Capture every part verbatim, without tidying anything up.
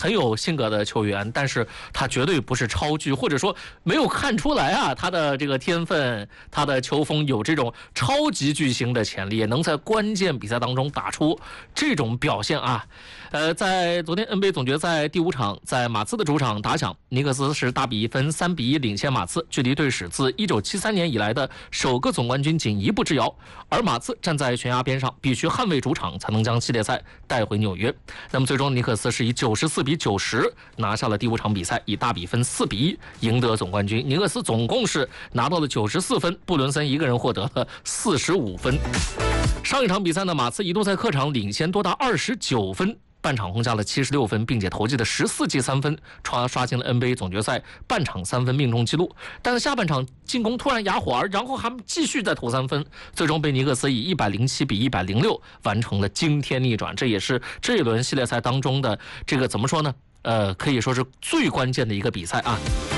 很有性格的球员，但是他绝对不是超巨，或者说没有看出来啊，他的这个天分，他的球风有这种超级巨星的潜力，也能在关键比赛当中打出这种表现啊。呃，在昨天 N B A 总决赛第五场，在马刺的主场打响，尼克斯是大比分三比一领先马刺，距离队史自一九七三年以来的首个总冠军仅一步之遥。而马刺站在悬崖边上，必须捍卫主场才能将系列赛带回纽约。那么最终尼克斯是以九十四比九十拿下了第五场比赛，以大比分四比一赢得总冠军。尼克斯总共是拿到了九十四分，布伦森一个人获得了四十五分。上一场比赛呢，马刺一度在客场领先多达二十九分。半场轰下了七十六分，并且投进了十四记三分，刷刷新了 N B A 总决赛半场三分命中纪录。但是下半场进攻突然哑火，然后还继续再投三分，最终被尼克斯以一百零七比一百零六完成了惊天逆转。这也是这一轮系列赛当中的这个怎么说呢？呃，可以说是最关键的一个比赛啊。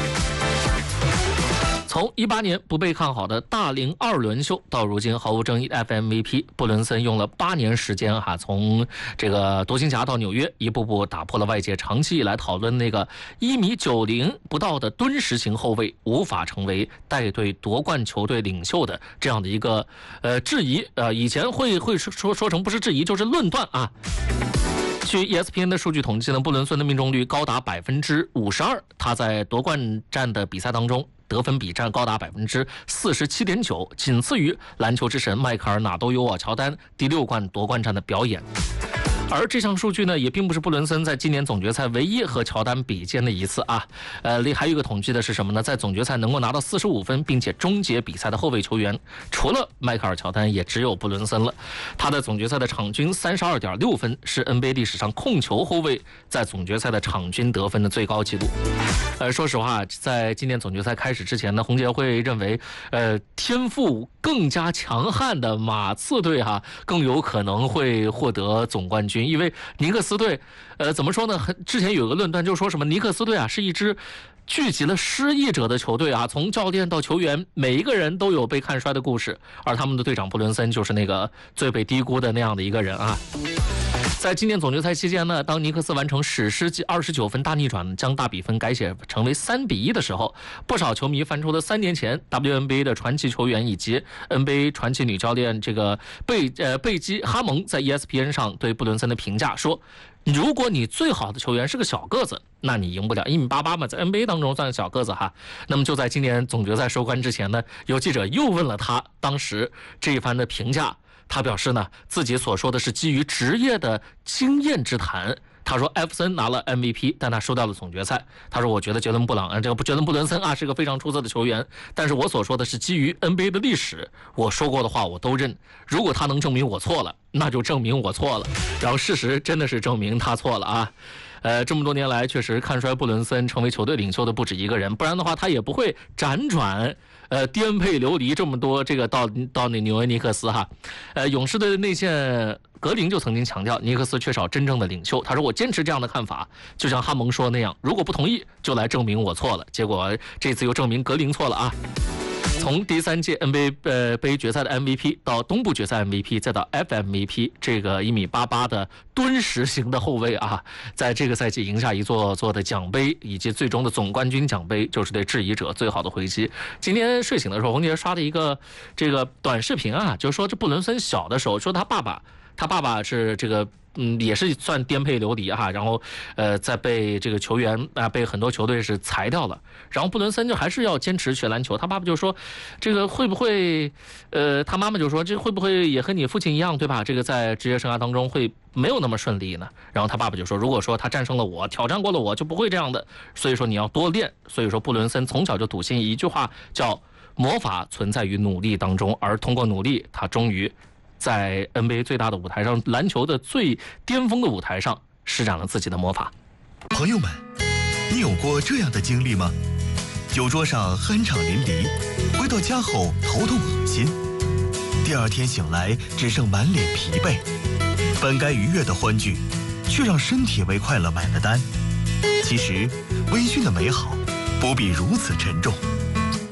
从一八年不被看好的大龄二轮秀，到如今毫无争议的 F M V P， 布伦森用了八年时间哈、啊，从这个独行侠到纽约，一步步打破了外界长期以来讨论那个一米九零不到的敦实型后卫无法成为带队夺冠球队领袖的这样的一个呃质疑，呃以前会会说说成不是质疑就是论断啊。据 E S P N 的数据统计呢，布伦森的命中率高达百分之五十二，他在夺冠战的比赛当中得分比占高达百分之四十七点九，仅次于篮球之神迈克尔·纳多尤尔·乔丹第六冠夺冠战的表演。而这项数据呢，也并不是布伦森在今年总决赛唯一和乔丹比肩的一次啊。呃，还有一个统计的是什么呢？在总决赛能够拿到四十五分并且终结比赛的后卫球员，除了迈克尔·乔丹，也只有布伦森了。他的总决赛的场均三十二点六分，是 N B A 历史上控球后卫在总决赛的场均得分的最高纪录。呃，说实话，在今年总决赛开始之前呢，红杰会认为，呃，天赋更加强悍的马刺队哈、啊，更有可能会获得总冠军。因为尼克斯队，呃，怎么说呢？之前有个论断就说什么尼克斯队啊是一支聚集了失意者的球队啊，从教练到球员，每一个人都有被看衰的故事，而他们的队长布伦森就是那个最被低估的那样的一个人啊。在今年总决赛期间呢，当尼克斯完成史诗级二十九分大逆转，将大比分改写成为三比一的时候，不少球迷翻出了三年前 W N B A 的传奇球员以及 N B A 传奇女教练这个贝呃贝基哈蒙在 E S P N 上对布伦森的评价说，如果你最好的球员是个小个子，那你赢不了，一米八八嘛，在 N B A 当中算小个子哈。那么就在今年总决赛收官之前呢，有记者又问了他当时这一番的评价。他表示呢，自己所说的是基于职业的经验之谈。他说艾弗森拿了 M V P， 但他输掉了总决赛。他说我觉得杰伦布朗，这个杰伦布伦森啊是个非常出色的球员，但是我所说的是基于 N B A 的历史，我说过的话我都认。如果他能证明我错了，那就证明我错了。然后事实真的是证明他错了啊。呃，这么多年来，确实看衰布伦森成为球队领袖的不止一个人，不然的话，他也不会辗转，呃，颠沛流离这么多，这个到到那纽约尼克斯哈。呃，勇士队的内线格林就曾经强调，尼克斯缺少真正的领袖。他说：“我坚持这样的看法，就像哈蒙说那样，如果不同意，就来证明我错了。”结果这次又证明格林错了啊。从第三届 N B A 呃杯决赛的 M V P 到东部决赛 M V P， 再到 F M V P， 这个一米八八的敦实型的后卫啊，在这个赛季赢下一座座的奖杯，以及最终的总冠军奖杯，就是对质疑者最好的回击。今天睡醒的时候，红姐刷了一个这个短视频啊，就是说这布伦森小的时候，说他爸爸，他爸爸是这个。嗯，也是算颠沛流离哈，然后，呃，再被这个球员啊，被很多球队是裁掉了。然后布伦森就还是要坚持学篮球。他爸爸就说，这个会不会，呃，他妈妈就说，这会不会也和你父亲一样，对吧？这个在职业生涯当中会没有那么顺利呢？然后他爸爸就说，如果说他战胜了我，挑战过了我，就不会这样的。所以说你要多练。所以说布伦森从小就笃信一句话，叫魔法存在于努力当中，而通过努力，他终于。在 N B A 最大的舞台上，篮球的最巅峰的舞台上，施展了自己的魔法。 朋友们，你有过这样的经历吗？酒桌上酣畅淋漓，回到家后头痛恶心，第二天醒来只剩满脸疲惫，本该愉悦的欢聚，却让身体为快乐买了单。其实，微醺的美好不必如此沉重。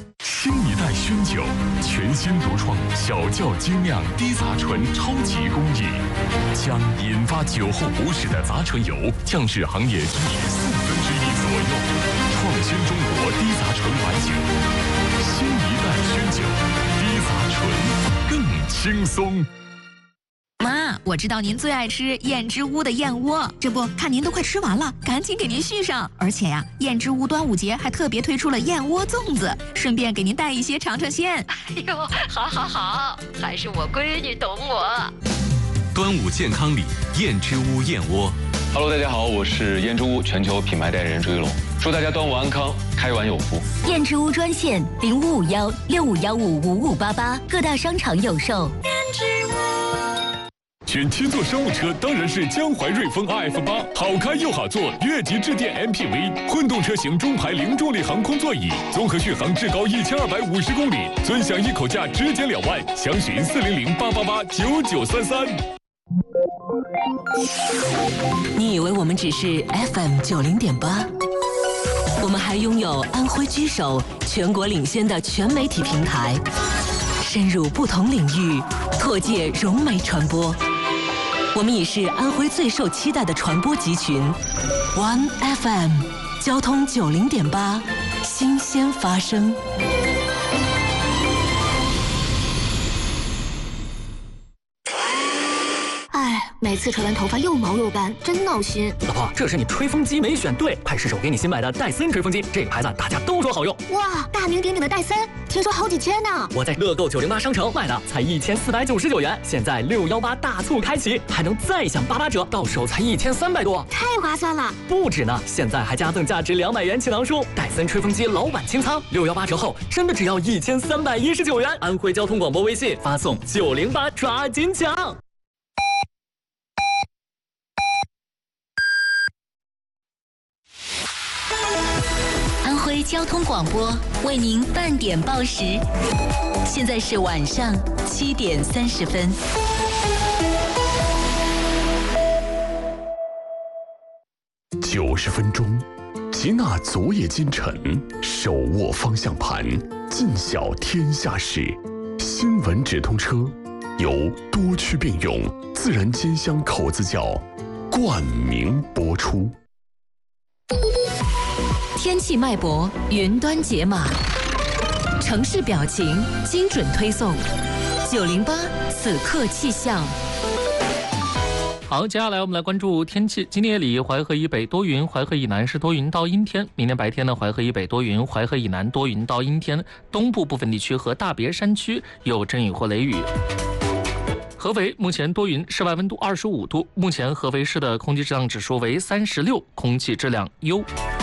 新一代熏酒，全新独创小窖精酿低杂醇超级工艺，将引发酒后不适的杂醇油降至行业居民四分之一左右，创新中国低杂醇白酒。新一代熏酒，低杂醇更轻松。 妈，我知道您最爱吃燕之屋的燕窝，这不看您都快吃完了，赶紧给您续上。而且呀，燕之屋端午节还特别推出了燕窝粽子，顺便给您带一些尝尝鲜。 哎呦，好好好，还是我闺女懂我。 端午健康礼，燕之屋燕窝。 Hello， 大家好，我是燕之屋全球品牌代言人朱一龙，祝大家端午安康，开碗有福。 燕之屋专线零五五幺六五幺五五五八八，各大商场有售。燕之屋。 选七座商务车当然是江淮瑞风 R F 八，好开又好坐，越级致电 M P V， 混动车型中排零重力航空座椅，综合续航至高一千二百五十公里，尊享一口价直减两万，详询四零零八八八九九三三。 你以为我们只是 F M 九零点八？我们还拥有安徽居首、全国领先的全媒体平台，深入不同领域，拓界融媒传播。我们已是安徽最受期待的传播集群 ，One F M， 交通九零点八，新鲜发声。 哎，每次吹完头发又毛又干，真闹心。 老婆，这是你吹风机没选对，快试试我给你新买的戴森吹风机，这个牌子大家都说好用。 哇，大名鼎鼎的戴森，听说好几千呢。 我在乐购九零八商城买的，才一千四百九十九元，现在六幺八大促开启，还能再享八八折，到手才一千三百多， 太划算了。 不止呢，现在还加赠价值两百元气囊书，戴森吹风机老板清仓，六幺八折后真的只要一千三百一十九元。安徽交通广播微信发送九零八抓紧抢。 安徽交通广播为您半点报时，现在是晚上七点三十分。 九十分钟，吉娜昨夜今晨，手握方向盘，尽晓天下事。新闻直通车由多区并用自然煎香口子窖冠名播出。 天气脉搏，云端解码，城市表情，精准推送。九零八此刻气象。 好，接下来我们来关注天气。今天夜里淮河以北多云，淮河以南是多云到阴天。明天白天呢，淮河以北多云，淮河以南多云到阴天。东部部分地区和大别山区有阵雨或雷雨。合肥目前多云，室外温度二十五度。目前合肥市的空气质量指数为三十六，空气质量优。